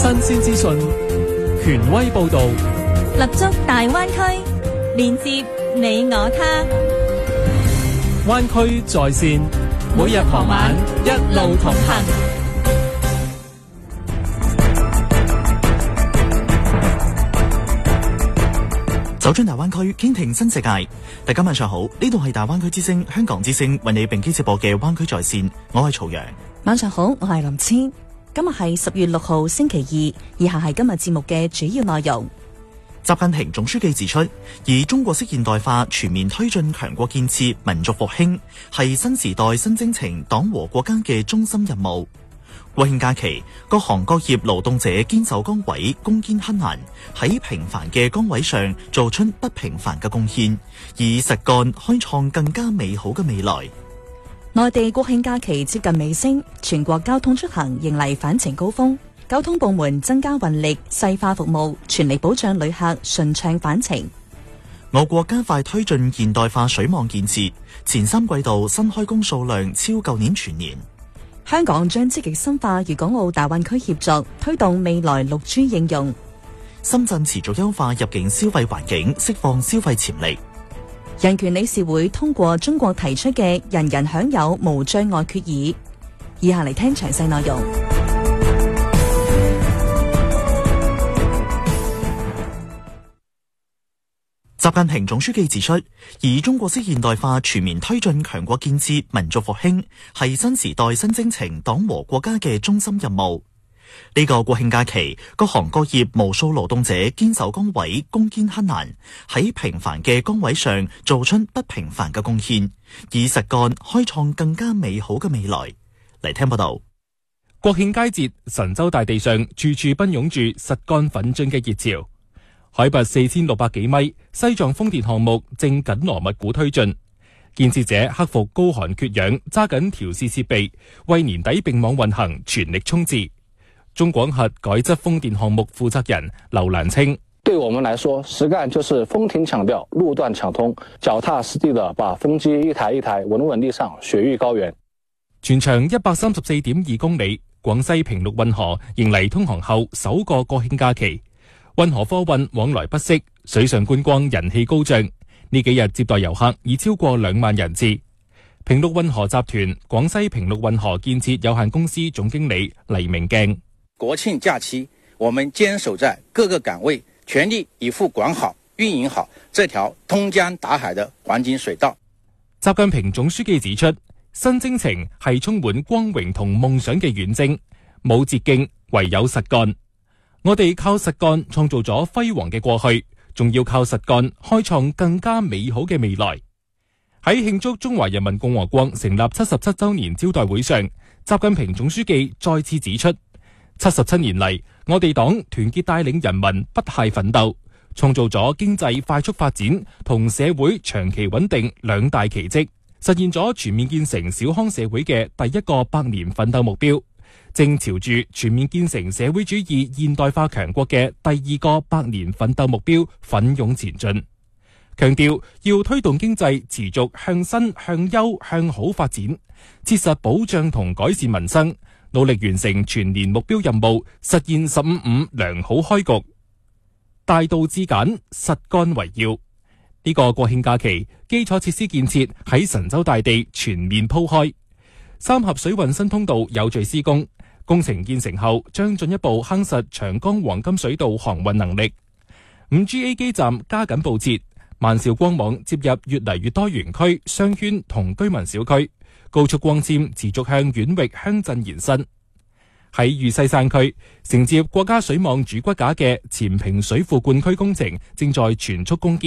新鮮資訊，權威報道， 立足大灣區，連接你我他。 灣區在線，每日傍晚一路同行。 走進大灣區，傾聽新世界。大家晚上好，呢度係大灣區之聲香港之聲為你並機直播嘅灣區在線，我係曹陽。 晚上好，我係林千。今日係10月6號星期二，以下係今日節目嘅主要內容。 習近平總書記指出，以中國式現代化全面推進強國建設、民族復興，係新時代新征程黨和國家嘅中心任務。國慶假期，各行各業勞動者堅守崗位，攻堅克難，喺平凡嘅崗位上做出不平凡嘅貢獻，以實幹開創更加美好嘅未來。 內地國慶假期接近尾聲，全國交通出行迎嚟返程高峰，交通部門增加運力，細化服務，全力保障旅客順暢返程。 我國加快推進現代化水網建設，前3季度新開工數量超舊年全年。 香港將積極深化粵港澳大灣區協作，推動未來6G 應用。 深圳持續優化入境消費環境，釋放消費潛力。 人權理事會通過中國提出嘅人人享有無障礙決議。以下嚟聽詳細內容。 習近平總書記指出，以中國式現代化全面推進強國建設、民族復興，係新時代新征程黨和國家嘅中心任務。呢個國慶假期，各行各業無數勞動者堅守崗位，攻堅克難，喺平凡嘅崗位上做出不平凡嘅貢獻，以實幹開創更加美好嘅未來。嚟聽報道。 國慶佳節，神州大地上處處奔湧住實幹奮進嘅熱潮。海拔4600幾米，西藏風電項目正緊鑼密鼓推進，建設者克服高寒缺氧，揸緊調試設備，為年底並網運行全力衝刺。中廣核改質風電項目負責人劉蘭清： 對我們來說，實幹就是風停搶調，路段搶通，腳踏實地地把風機一台一台穩穩地上雪域高原。 全長134.2公里，廣西平陸運河迎嚟通航後首個國慶假期。運河貨運往來不息，水上觀光人氣高漲。呢幾日接待遊客已超過2萬人次。平陸運河集團廣西平陸運河建設有限公司總經理黎明鏡： 國慶假期，我們堅守在各個崗位，全力以赴管好、運營好這條通江達海的黃金水道。 習近平總書記指出，新征程係充滿光榮同夢想嘅遠征，冇捷徑，唯有實幹。我哋靠實幹創造咗輝煌嘅過去，仲要靠實幹開創更加美好嘅未來。喺慶祝中華人民共和國成立77周年招待會上，習近平總書記再次指出，77年嚟，我哋黨團結帶領人民不懈奮鬥，創造咗經濟快速發展同社會長期穩定2大奇蹟，實現咗全面建成小康社會嘅第一個100年奮鬥目標，正朝住全面建成社會主義現代化強國嘅第2個100年奮鬥目標奮勇前進。強調要推動經濟持續向新、向優、向好發展，切實保障同改善民生，努力完成全年目標任務，實現15-5良好開局。大道至簡，實幹為要。呢個國慶假期，基礎設施建設喺神州大地全面鋪開。三峽水運新通道有序施工，工程建成後將進一步夯實長江黃金水道航運能力。5G 基站加緊布設，萬兆光網接入越嚟越多園區、商圈同居民小區，高速光纖持續向縣域鄉鎮延伸。喺豫西山區，承接國家水網主骨架嘅前平水庫灌區工程正在全速攻堅。